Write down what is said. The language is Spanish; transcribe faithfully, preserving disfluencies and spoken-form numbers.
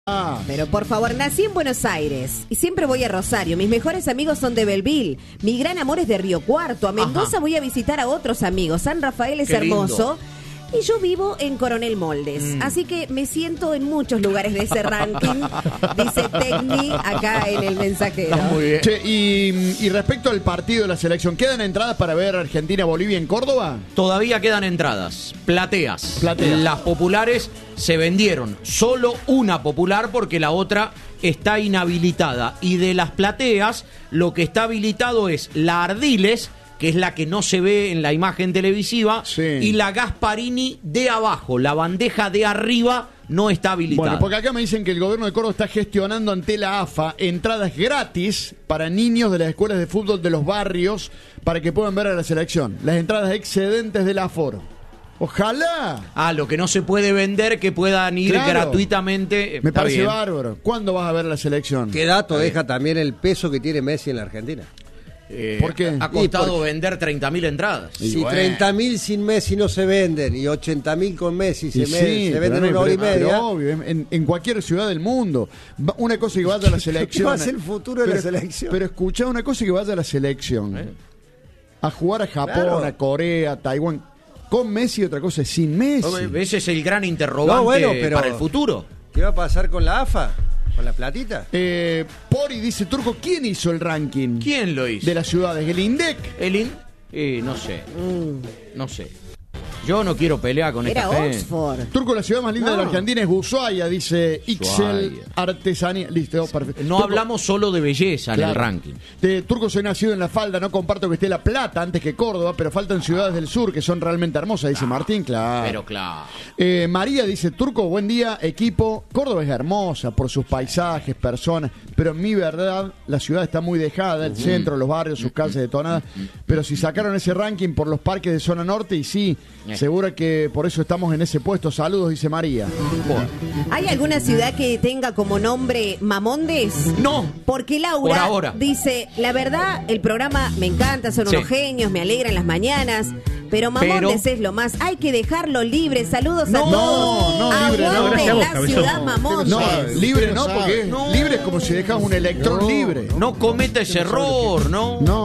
Ah. Pero por favor, nací en Buenos Aires y siempre voy a Rosario. Mis mejores amigos son de Belleville. Mi gran amor es de Río Cuarto. A Mendoza Ajá. voy a visitar a otros amigos. San Rafael es Qué hermoso. Lindo. Y yo vivo en Coronel Moldes, mm. así que me siento en muchos lugares de ese ranking, dice Tecni acá en el mensajero. Muy bien. Che, y, y respecto al partido de la selección, ¿quedan entradas para ver Argentina-Bolivia en Córdoba? Todavía quedan entradas, plateas. plateas. Las populares se vendieron, solo una popular porque la otra está inhabilitada. Y de las plateas, lo que está habilitado es la Ardiles, que es la que no se ve en la imagen televisiva, sí. y la Gasparini de abajo, la bandeja de arriba no está habilitada. Bueno, porque acá me dicen que el gobierno de Córdoba está gestionando ante la A F A entradas gratis para niños de las escuelas de fútbol de los barrios para que puedan ver a la selección. Las entradas excedentes del aforo. Ojalá. Ah, lo que no se puede vender, que puedan ir claro. gratuitamente. Me parece bien. Bárbaro. ¿Cuándo vas a ver a la selección? ¿Qué dato deja también el peso que tiene Messi en la Argentina? Eh, ¿Por qué? Ha costado porque... vender treinta mil entradas. Si bueno. treinta mil sin Messi no se venden y ochenta mil con Messi se, sí, me... se venden una hora y media. Pero obvio, en, en cualquier ciudad del mundo. Una cosa que vaya a la selección. ¿Qué va a ser el futuro de pero, la selección? Pero escuchá, una cosa que vaya a la selección. ¿Eh? A jugar a Japón, claro. a Corea, a Taiwán. Con Messi, otra cosa es sin Messi. Ese es el gran interrogante no, bueno, pero para el futuro. ¿Qué va a pasar con la A F A? ¿Con la platita? Eh, Pori dice, Turco, ¿quién hizo el ranking? ¿Quién lo hizo? De las ciudades, ¿el INDEC? El INDEC, eh, no sé, mm. no sé. Yo no quiero pelear con Era esta gente. Oxford. Turco, la ciudad más linda no. de la Argentina es Ushuaia, dice Ixel Artesanía. Listo, perfecto. No Turco, hablamos solo de belleza claro. en el ranking. De, Turco, soy nacido en La Falda, no comparto que esté La Plata antes que Córdoba, pero faltan ciudades del sur que son realmente hermosas, dice claro. Martín, claro. Pero claro. Eh, María dice, Turco, buen día, equipo. Córdoba es hermosa por sus paisajes, personas, pero en mi verdad la ciudad está muy dejada, el uh-huh. centro, los barrios, sus calles detonadas, uh-huh. pero si sacaron ese ranking por los parques de zona norte, y sí, uh-huh. seguro que por eso estamos en ese puesto. Saludos, dice María. Bueno. ¿Hay alguna ciudad que tenga como nombre Mamondes? No. Porque Laura por ahora. dice, la verdad, el programa me encanta, son sí. unos genios, me alegran las mañanas, pero Mamondes pero... es lo más. Hay que dejarlo libre. Saludos no, a todos. No, no, libre no. Aguante la vos, ciudad Mamondes. No, libre no, porque no. libre es como si dejas un electrón no. libre. No cometa ese error, ¿no? No.